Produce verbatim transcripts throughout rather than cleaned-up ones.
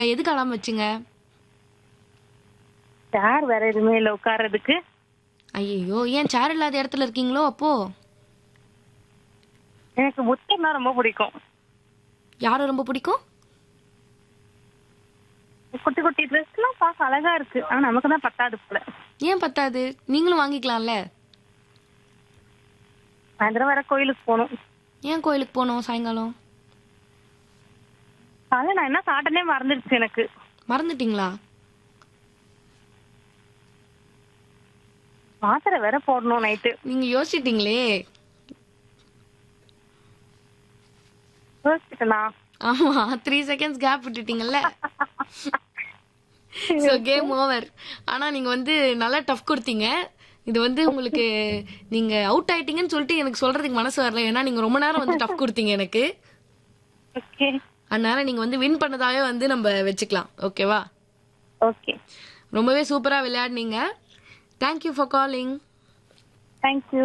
எதுக்கு அலாரம் வச்சீங்க? சேர் வேற எதுவுமே இல்ல உட்கார்றதுக்கு. ஐயையோ! ஏன் சேர் இல்லாத இடத்துல இருக்கீங்களோ அப்போ? எனக்கு முத்தம்னா ரொம்ப பிடிக்கும். யார ரொம்ப பிடிக்கும்? குட்டி குட்டி ட்ரெஸ்லாம் பார்க்க அழகா இருக்கு. ஆனா நமக்கு தான் பத்தாது போல. ஏன் பத்தாது? நீங்களும் வாங்கிக்கலாம்ல. சாயந்தரம் வேற கோயிலுக்கு போகணும். ஏன் கோயிலுக்கு போணும் சாயங்காலம்? காலைல நான் என்ன சாப்பிட்டனே மறந்துடுச்சு எனக்கு. மறந்துட்டீங்களா? மாத்திரை வேற போடணும் நைட்டு. நீங்க யோசிச்சிட்டீங்களே. யோசிச்சுட்டேனா? ஆமா, three seconds gap விட்டுட்டீங்கல்ல. So game over. ஆனா நீங்க வந்து நல்லா டஃப் கொடுத்தீங்க. இது வந்து உங்களுக்கு நீங்க அவுட் ஆயிட்டீங்கன்னு சொல்லிட்டு எனக்கு சொல்றதுக்கு மனசு வரல. ஏன்னா நீங்க ரொம்ப நேரம் வந்து டஃப் கொடுத்தீங்க எனக்கு. ஓகே. அதனால நீங்க வந்து வின் பண்ணதாவே வந்து நம்ம வச்சுக்கலாம். ஓகேவா? ஓகே. ரொம்பவே சூப்பரா விளையாடுனீங்க. Thank you for calling. தேங்க்யூ.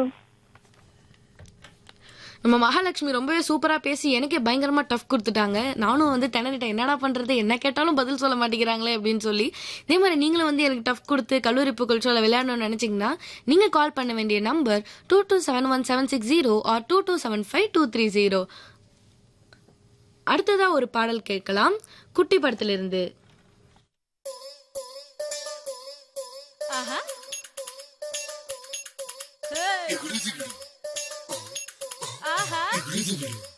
நம்ம மகாலட்சுமி ரொம்பவே சூப்பரா பேசி எனக்கே பயங்கரமா டஃப் கொடுத்துட்டாங்க. நானும் வந்து திணறிட்டேன், என்னடா பண்றது, என்ன கேட்டாலும் பதில் சொல்ல மாட்டேங்கிறாங்களே அப்படின்னு சொல்லி. இதே மாதிரி நீங்களும் வந்து எனக்கு டஃப் கொடுத்து கல்லூரி புகழ்ச்சியில் விளையாடணும்னு நினைச்சீங்கன்னா நீங்க கால் பண்ண வேண்டிய number two two seven one seven six zero R two two seven five two three zero. அடுத்ததா ஒரு பாடல் கேட்கலாம், குட்டி படத்திலிருந்து. ஆஹா. ஆஹா.